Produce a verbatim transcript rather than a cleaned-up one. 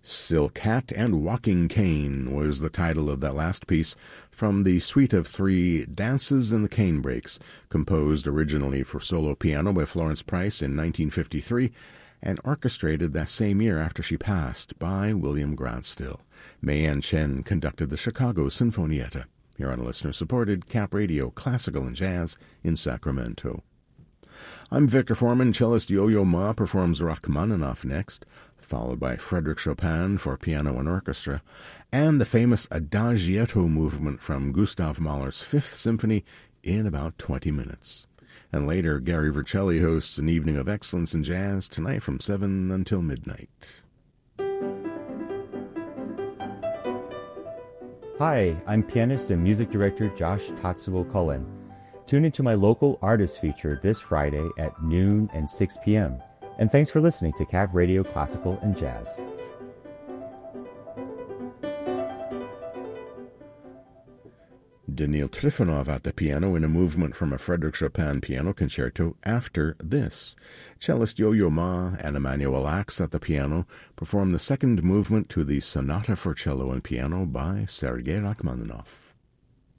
Silk Hat and Walking Cane was the title of that last piece from the suite of three Dances in the Cane Breaks, composed originally for solo piano by Florence Price in nineteen fifty-three and orchestrated that same year after she passed by William Grant Still. Mei Ann Chen conducted the Chicago Sinfonietta, here on a listener-supported Cap Radio Classical and Jazz in Sacramento. I'm Victor Foreman. Cellist Yo-Yo Ma performs Rachmaninoff next, followed by Frédéric Chopin for piano and orchestra, and the famous Adagietto movement from Gustav Mahler's Fifth Symphony in about twenty minutes. And later, Gary Vercelli hosts an evening of excellence in jazz tonight from seven until midnight. Hi, I'm pianist and music director Josh Tatsuo Cullen. Tune into my local artist feature this Friday at noon and six p.m. And thanks for listening to Cap Radio Classical and Jazz. Daniil Trifonov at the piano in a movement from a Frédéric Chopin piano concerto after this. Cellist Yo-Yo Ma and Emmanuel Ax at the piano perform the second movement to the Sonata for Cello and Piano by Sergei Rachmaninoff.